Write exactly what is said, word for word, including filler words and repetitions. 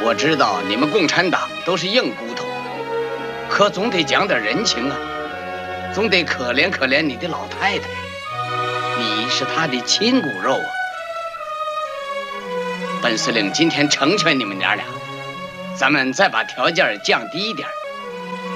我知道你们共产党都是硬骨头，可总得讲点人情啊，总得可怜可怜你的老太太，你是她的亲骨肉啊。本司令今天成全你们娘俩，咱们再把条件降低一点。